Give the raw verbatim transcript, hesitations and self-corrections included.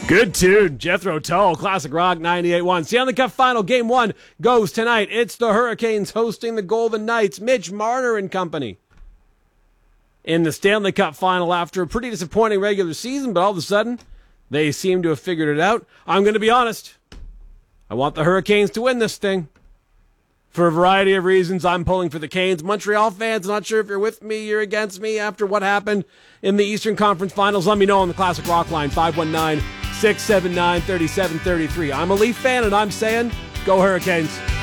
Good tune. Jethro Tull, Classic Rock ninety-eight point one. Stanley Cup Final Game one goes tonight. It's the Hurricanes hosting the Golden Knights. Mitch Marner and company in the Stanley Cup Final after a pretty disappointing regular season, but all of a sudden, they seem to have figured it out. I'm going to be honest. I want the Hurricanes to win this thing. For a variety of reasons, I'm pulling for the Canes. Montreal fans, not sure if you're with me, you're against me after what happened in the Eastern Conference Finals. Let me know on the Classic Rock line, five one nine, six seven nine, three seven three three. I'm a Leaf fan, and I'm saying, go Hurricanes.